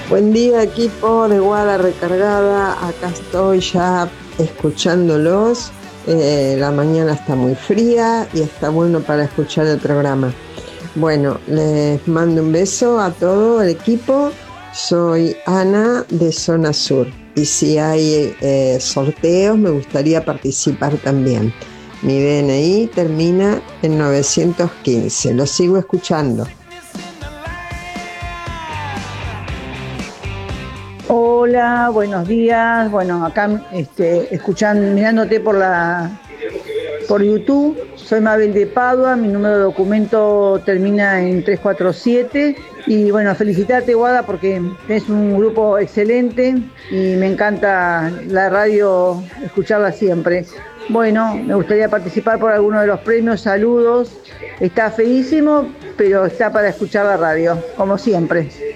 Buen día, equipo de Guada Recargada. Acá estoy ya escuchándolos. La mañana está muy fría y está bueno para escuchar el programa. Bueno, les mando un beso a todo el equipo. Soy Ana de Zona Sur y si hay sorteos me gustaría participar también. Mi DNI termina en 915. Lo sigo escuchando. Hola, buenos días. Bueno, acá escuchando, mirándote por YouTube. Soy Mabel de Padua, mi número de documento termina en 347. Y bueno, felicitarte, Guada, porque es un grupo excelente y me encanta la radio, escucharla siempre. Bueno, me gustaría participar por alguno de los premios. Saludos. Está feísimo, pero está para escuchar la radio, como siempre.